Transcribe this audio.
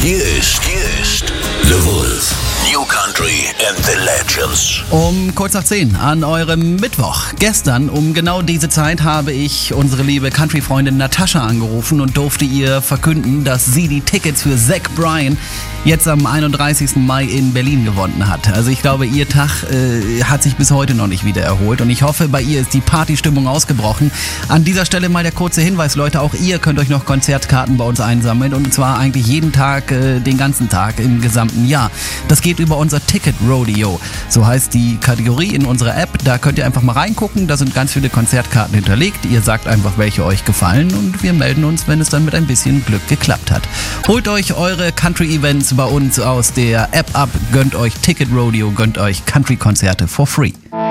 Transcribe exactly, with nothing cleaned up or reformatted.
Hier ist, hier ist The Wolf. New Country and the Legends. Um kurz nach zehn an eurem Mittwoch. Gestern um genau diese Zeit habe ich unsere liebe Country-Freundin Natascha angerufen und durfte ihr verkünden, dass sie die Tickets für Zach Bryan jetzt am einunddreißigsten Mai in Berlin gewonnen hat. Also ich glaube, ihr Tag äh, hat sich bis heute noch nicht wieder erholt und ich hoffe, bei ihr ist die Partystimmung ausgebrochen. An dieser Stelle mal der kurze Hinweis, Leute, auch ihr könnt euch noch Konzertkarten bei uns einsammeln und zwar eigentlich jeden Tag, äh, den ganzen Tag im gesamten Jahr. Das geht über unser Ticket Rodeo. So heißt die Kategorie in unserer App. Da könnt ihr einfach mal reingucken. Da sind ganz viele Konzertkarten hinterlegt. Ihr sagt einfach, welche euch gefallen und wir melden uns, wenn es dann mit ein bisschen Glück geklappt hat. Holt euch eure Country-Events bei uns aus der App ab. Gönnt euch Ticket Rodeo, gönnt euch Country-Konzerte for free.